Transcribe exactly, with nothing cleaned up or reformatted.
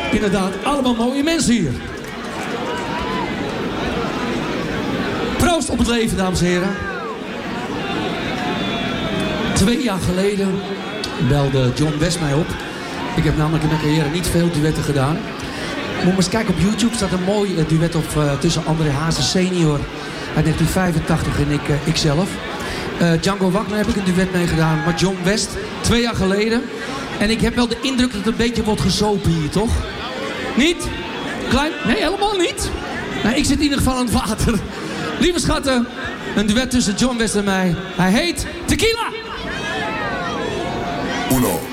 Inderdaad, allemaal mooie mensen hier. Proost op het leven, dames en heren. Twee jaar geleden belde John West mij op. Ik heb namelijk in mijn carrière niet veel duetten gedaan. Moet maar eens kijken op YouTube. Er staat een mooi uh, duet op uh, tussen André Hazes senior uit negentien vijfentachtig en ik, uh, ikzelf. Uh, Django Wagner heb ik een duet mee gedaan. Maar John West, twee jaar geleden. En ik heb wel de indruk dat het een beetje wordt gezopen hier, toch? Niet? Klein? Nee, helemaal niet. Nou, ik zit in ieder geval aan het water. Lieve schatten, een duet tussen John West en mij. Hij heet Tequila. Uno.